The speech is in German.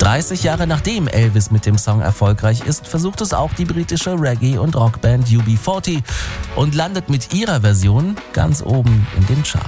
30 Jahre nachdem Elvis mit dem Song erfolgreich ist, versucht es auch die britische Reggae- und Rockband UB40 und landet mit ihrer Version ganz oben in den Charts.